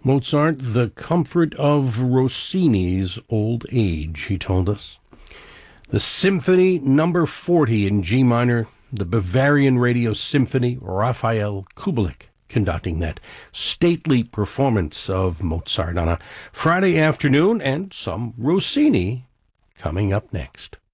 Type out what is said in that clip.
Mozart, the comfort of Rossini's old age, he told us. The Symphony number 40 in G minor, the Bavarian Radio Symphony, Raphael Kubelik conducting that stately performance of Mozart on a Friday afternoon, and some Rossini coming up next.